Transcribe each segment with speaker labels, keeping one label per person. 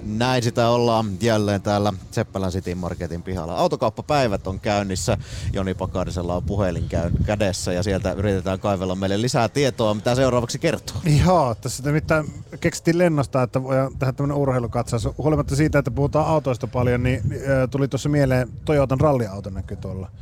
Speaker 1: Näin sitä ollaan jälleen täällä Seppälän City Marketin pihalla. Autokauppapäivät on käynnissä. Joni Pakarisella on puhelin kädessä ja sieltä yritetään kaivella meille lisää tietoa. Mitä seuraavaksi kertoo?
Speaker 2: Joo, tässä nimittäin keksittiin lennosta, että voidaan tehdä tämmöinen urheilukatsaus. Huolimatta siitä, että puhutaan autoista paljon, niin tuli tuossa mieleen Toyotan ralliauto näkyy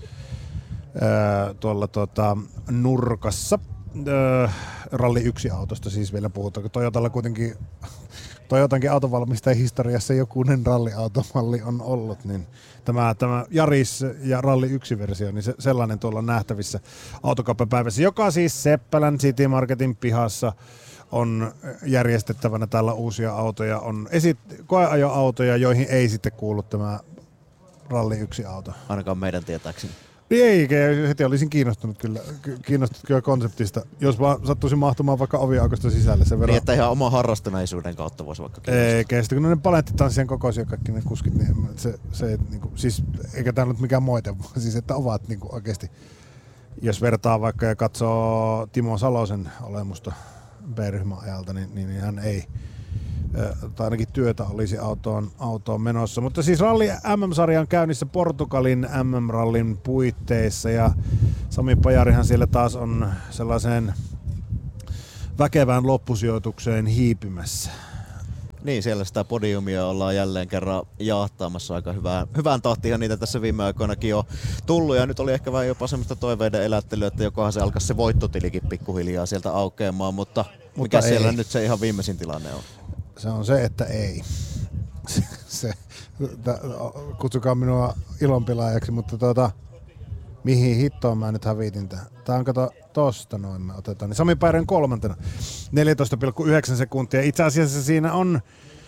Speaker 2: tuolla nurkassa. Ralli 1 autosta siis vielä puhutaan. Toyotalla kuitenkin Toyotankin autovalmistajan historiassa jokunen ralliautomalli on ollut, niin tämä Yaris ja Ralli 1-versio, niin sellainen tuolla on nähtävissä autokauppapäivässä, joka siis Seppälän City Marketin pihassa on järjestettävänä. Täällä uusia autoja on koeajoautoja, joihin ei sitten kuulu tämä Ralli 1-auto.
Speaker 1: Ainakaan meidän tietääkseni.
Speaker 2: Ei, heti olisin kiinnostunut kyllä konseptista, jos vaan sattuisin mahtumaan vaikka oviaukosta sisälle sen verran.
Speaker 1: Niin, että ihan oma harrastuneisuuden kautta voisi vaikka kiinnostaa.
Speaker 2: Eikä, sitten kun ne palettitanssien kokoisia kaikki ne kuskit, niin se niinku, siis eikä tämä nyt mikään moite, vaan siis että ovat niinku oikeasti, jos vertaa vaikka ja katsoo Timo Salosen olemusta B-ryhmän ajalta, niin hän ei, tai ainakin työtä olisi autoon menossa. Mutta siis ralli MM-sarja on käynnissä Portugalin MM-rallin puitteissa ja Sami Pajarihan siellä taas on sellaiseen väkevään loppusijoitukseen hiipimässä.
Speaker 1: Niin, siellä sitä podiumia ollaan jälleen kerran jahtaamassa aika hyvään tahtiin. Niitä tässä viime aikoinakin on tullut ja nyt oli ehkä vähän jopa semmoista toiveiden elättelyä, että jokohan se alkaisi se voittotilikin pikkuhiljaa sieltä aukeamaan, mutta mikä siellä nyt se ihan viimeisin tilanne on?
Speaker 2: Se on se, että ei. Kutsukaa minua ilonpilaajaksi, mutta mihin hittoon mä nyt hävitin tämän. Tää on kato tosta noin me otetaan. Niin Sami Pajari 3. 14,9 sekuntia. Itse asiassa siinä on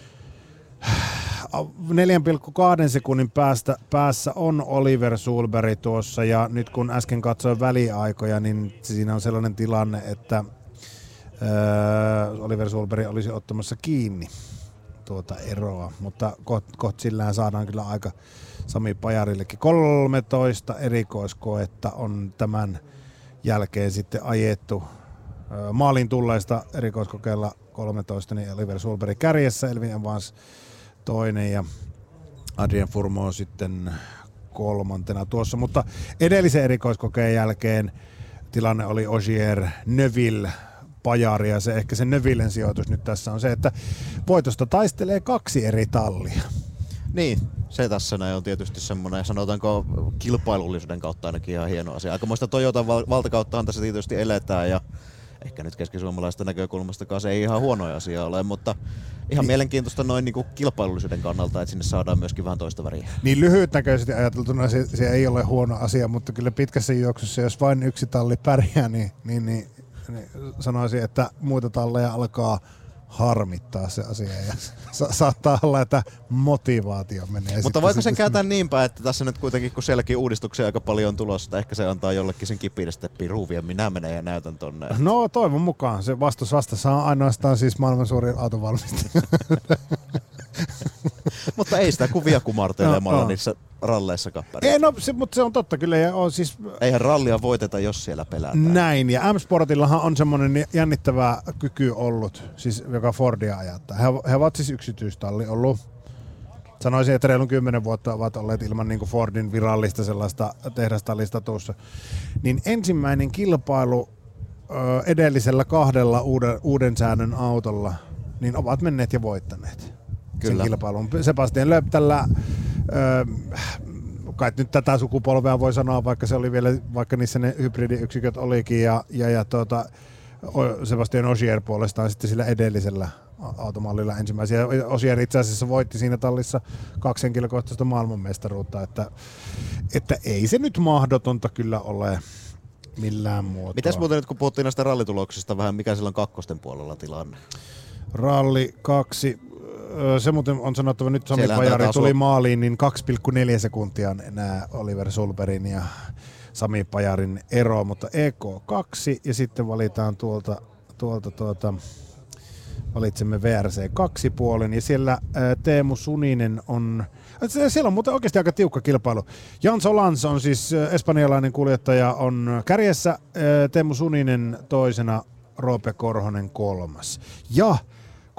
Speaker 2: 4,2 sekunnin päässä on Oliver Sulberg tuossa ja nyt kun äsken katsoin väliaikoja, niin siinä on sellainen tilanne, että Oliver Sulberg olisi ottamassa kiinni tuota eroa, mutta kohta sillään saadaan kyllä aika Sami Pajarillekin. 13 erikoiskoetta on tämän jälkeen sitten ajettu. Maalin tulleista erikoiskokeilla 13, niin Oliver Sulberg kärjessä, Elvin Evans toinen ja Adrien Fourmont sitten 3. tuossa, mutta edellisen erikoiskokeen jälkeen tilanne oli Ogier, Neuville, Pajari ja ehkä se Neuvillen sijoitus nyt tässä on se, että voitosta taistelee 2 eri tallia.
Speaker 1: Niin, se tässä näin on tietysti semmoinen, sanotaanko kilpailullisuuden kautta ainakin ihan hieno asia. Aikamoista Toyotan valtakauttahan tässä tietysti eletään ja ehkä nyt keskisuomalaisesta näkökulmastakaan se ei ihan huono asia ole, mutta ihan mielenkiintoista noin niin kuin kilpailullisuuden kannalta, että sinne saadaan myöskin vähän toista väriä.
Speaker 2: Niin lyhytnäköisesti ajateltuna se ei ole huono asia, mutta kyllä pitkässä juoksussa, jos vain yksi talli pärjää, niin sanoisin, että muita talleja alkaa harmittaa se asia ja saattaa olla, että motivaatio menee.
Speaker 1: Mutta voiko se kääntää niinpä, että tässä nyt kuitenkin kun sielläkin uudistuksia aika paljon on tulossa, ehkä se antaa jollekin sen kipidesteppiin ruuvia, minä menen ja näytän tonne.
Speaker 2: No toivon mukaan. Se vastassa on ainoastaan siis maailman suurin autovalmistaja.
Speaker 1: Mutta ei sitä kuvia kumartelemalla niissä ralleissakaan pärjää.
Speaker 2: Ei, no, mutta se on totta kyllä. Ja on siis
Speaker 1: eihän rallia voiteta, jos siellä pelätään.
Speaker 2: Näin, ja M-Sportillahan on semmoinen jännittävä kyky ollut, siis joka Fordia ajattaa. He ovat siis yksityistalli ollut. Sanoisin, että reilun 10 vuotta ovat olleet ilman niin kuin Fordin virallista sellaista tehdastallistatuussa. Niin ensimmäinen kilpailu edellisellä 2 uuden säännön autolla, niin ovat menneet ja voittaneet. Kyllä. Sen kilpailun. Sebastian Loeb tällä, kai nyt tätä sukupolvea voi sanoa, vaikka se oli vielä, vaikka niissä ne hybridiyksiköt olikin, ja Sebastian Ogier puolestaan sitten sillä edellisellä automallilla ensimmäisiä. Ogier itse asiassa voitti siinä tallissa 2 henkilökohtaista maailmanmestaruutta, että ei se nyt mahdotonta kyllä ole millään muotoa.
Speaker 1: Mitäs muuten nyt kun puhuttiin näistä rallituloksista vähän, mikä sillä on kakkosten puolella tilanne?
Speaker 2: Ralli 2. Se muuten on sanottava, nyt Sami Pajari tuli maaliin, niin 2,4 sekuntia nämä Oliver Sulbergin ja Sami Pajarin ero, mutta EK2 ja sitten valitaan tuolta valitsemme VRC2 puolen ja siellä Teemu Suninen on, siellä on muuten oikeasti aika tiukka kilpailu. Jan Solans on siis espanjalainen kuljettaja, on kärjessä, Teemu Suninen toisena, Roope Korhonen 3. Ja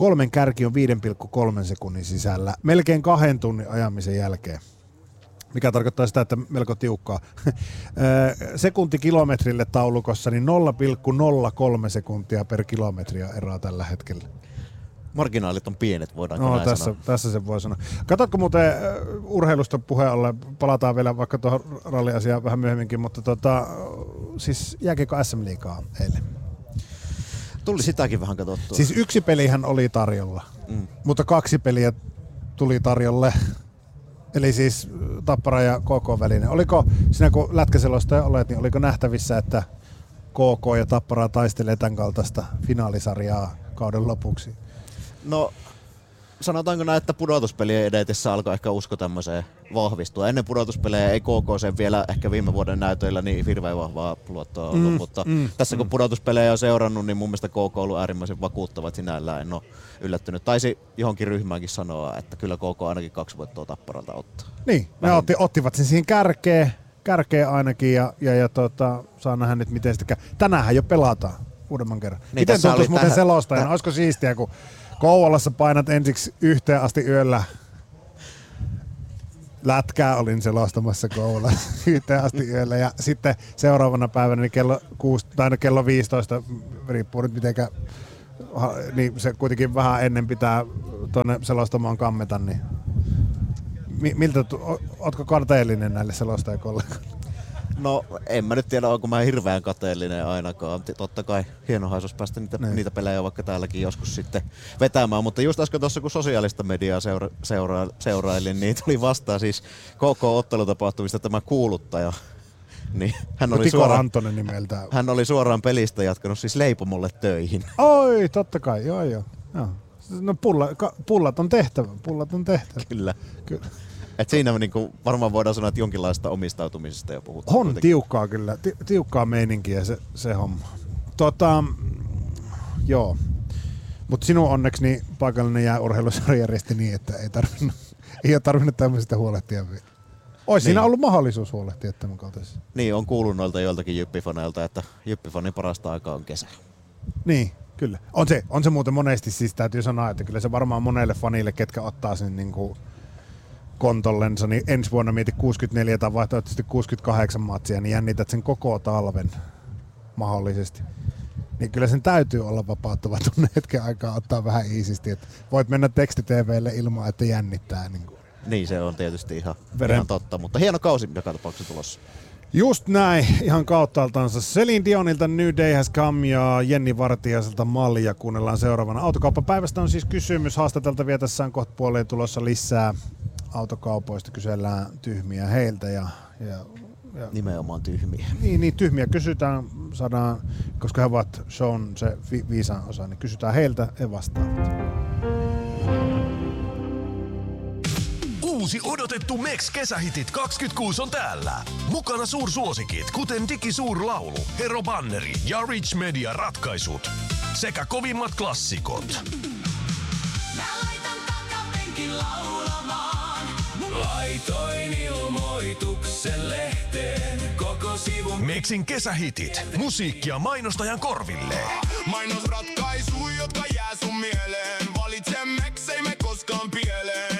Speaker 2: kolmen kärki on 5,3 sekunnin sisällä, melkein 2 tunnin ajamisen jälkeen. Mikä tarkoittaa sitä, että melko tiukkaa. Sekunti kilometrille taulukossa, niin 0,03 sekuntia per kilometriä eroa tällä hetkellä.
Speaker 1: Marginaalit on pienet, voidaanko näin sanoa?
Speaker 2: Tässä se voi sanoa. Katsotko muuten urheilusta puheen ollen, palataan vielä vaikka tuohon ralliasiaan vähän myöhemminkin, mutta siis jääkiekko SM-liigaa eilen?
Speaker 1: Tuli sitäkin vähän katsottua.
Speaker 2: Siis 1 pelihän oli tarjolla, mutta 2 peliä tuli tarjolle. Eli siis Tappara ja KK välinen. Oliko sinä kun lätkäselostaja olet, niin oliko nähtävissä, että KK ja Tappara taistelee tämän kaltaista finaalisarjaa kauden lopuksi?
Speaker 1: No sanotaanko näin, että pudotuspelien edetessä alkoi ehkä usko tämmöiseen vahvistua. Ennen pudotuspelejä ei KK sen vielä ehkä viime vuoden näytöillä niin hirveän vahvaa luottoa ollut, mutta tässä kun pudotuspelejä on seurannut, niin mun mielestä KK on ollut äärimmäisen vakuuttavat sinällään. En ole yllättynyt. Taisi johonkin ryhmäänkin sanoa, että kyllä KK ainakin 2 voittoa Tapparalta ottaa. Niin,
Speaker 2: ne ottivat sen siihen kärkeen ainakin ja saa nähdä nyt miten sitä tänäänhän jo pelataan uudemman kerran. Niin, miten tuntuisi muuten selostajana? Olisiko siistiä, kun Kouvolassa painat ensiksi 1 asti yöllä. Lätkää olin selostamassa Kouvolassa 1 asti yöllä ja sitten seuraavana päivänä niin kello 15, riippuu nyt mitenkä, niin se kuitenkin vähän ennen pitää tuonne selostamaan kammeta, niin ootko kateellinen näille selostajakollegoille?
Speaker 1: No en mä nyt tiedä, onko mä hirveän kateellinen ainakaan. Totta kai hienohan olisi päästä niitä pelejä vaikka täälläkin joskus sitten vetämään, mutta just äsken tuossa kun sosiaalista mediaa seurailin, niin tuli vastaan siis KK-ottelutapahtumista tämä kuuluttaja. Niin hän oli suoraan pelistä jatkanut siis leipomolle töihin.
Speaker 2: Oi, totta kai, joo. No pullat on tehtävä.
Speaker 1: Kyllä. Et siinä niinku varmaan voidaan sanoa, että jonkinlaista omistautumisesta jo puhutaan.
Speaker 2: On kuitenkin. Tiukkaa kyllä, tiukkaa meininkiä se homma. Joo. Mutta sinun onneksi niin paikallinen jääurheilusarja järjesti niin, että ei ole tarvinnut tämmöisestä huolehtia vielä. Olisi siinä ollut mahdollisuus huolehtia tämän kaltaisesta.
Speaker 1: Niin, on kuullut noilta joiltakin jyppifaneilta, että jyppifanin parasta aikaa on kesä.
Speaker 2: Niin, kyllä. On se muuten monesti, siis täytyy sanoa, että kyllä se varmaan monelle fanille, ketkä ottaa sen niinku kontollensa, niin ensi vuonna mieti 64 tai vaihtoehtoisesti 68 matsia, niin jännität sen koko talven mahdollisesti. Niin kyllä sen täytyy olla vapauttava tunne hetken aikaa ottaa vähän iisisti, että voit mennä teksti-tv:lle ilman, että jännittää.
Speaker 1: Niin se on tietysti ihan totta, mutta hieno kausi joka tapauksessa tulossa.
Speaker 2: Just näin, ihan kauttaaltansa. Celine Dionilta New Day Has Come ja Jenni Vartiaiselta Mallia kuunnellaan seuraavana. Autokauppapäivästä on siis kysymys. Haastateltavia tässä on kohta puoleen tulossa lisää. Autokaupoista kysellään tyhmiä heiltä ja
Speaker 1: nimenomaan tyhmiä.
Speaker 2: Niin tyhmiä kysytään, saadaan, koska he ovat shown se viisaan osa, niin kysytään heiltä ja vastaavat.
Speaker 3: Uusi odotettu Mex kesähitit 26 on täällä. Mukana suursuosikit, kuten Digisuurlaulu, Hero Banneri ja Rich Media ratkaisut. Sekä kovimmat klassikot.
Speaker 4: Mä laitan takapenkin laulamaan. Laitoin ilmoituksen lehteen koko sivun.
Speaker 3: Mexin kesähitit. Musiikkia mainostajan korville.
Speaker 4: Mainosratkaisu, jotka jää sun mieleen. Valitse Mex, ei me koskaan pieleen.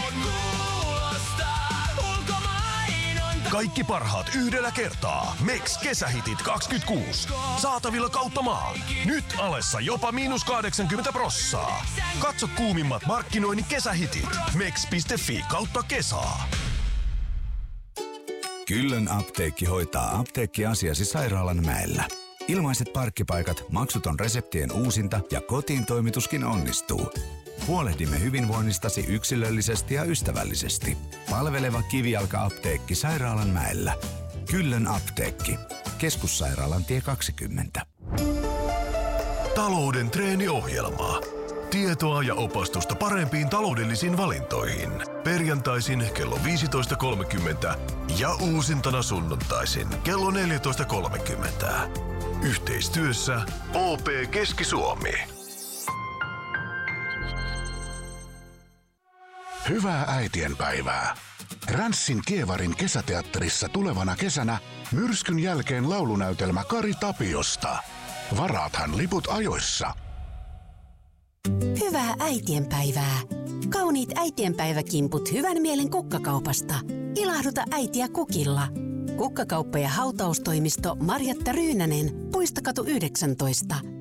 Speaker 3: Kaikki parhaat yhdellä kertaa. Mex kesähitit 26. Saatavilla kautta maan. Nyt alessa jopa -80%. Katso kuumimmat markkinoinnin kesähitit. mex.fi/kesa.
Speaker 5: Kyllön apteekki hoitaa apteekkiasiasi Sairaalanmäellä. Ilmaiset parkkipaikat, maksuton reseptien uusinta ja kotiin toimituskin onnistuu. Huolehdimme hyvinvoinnistasi yksilöllisesti ja ystävällisesti. Palveleva kivijalka-apteekki Sairaalanmäellä. Kyllön apteekki. Keskussairaalan tie 20.
Speaker 3: Talouden treeniohjelma. Tietoa ja opastusta parempiin taloudellisiin valintoihin. Perjantaisin kello 15.30 ja uusintana sunnuntaisin kello 14.30. Yhteistyössä OP Keski-Suomi.
Speaker 6: Hyvää äitienpäivää. Ranssin Kievarin kesäteatterissa tulevana kesänä myrskyn jälkeen laulunäytelmä Kari Tapiosta. Varaathan liput ajoissa.
Speaker 7: Hyvää äitienpäivää. Kauniit äitienpäiväkimput hyvän mielen kukkakaupasta. Ilahduta äitiä kukilla. Kukkakauppa ja hautaustoimisto Marjatta Ryynänen, Puistokatu 19.